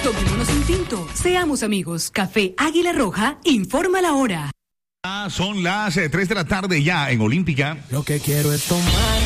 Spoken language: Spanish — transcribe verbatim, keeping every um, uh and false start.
Tomémonos un tinto. Seamos amigos. Café Águila Roja informa la hora. Son las tres de la tarde ya en Olímpica. Lo que quiero es tomar.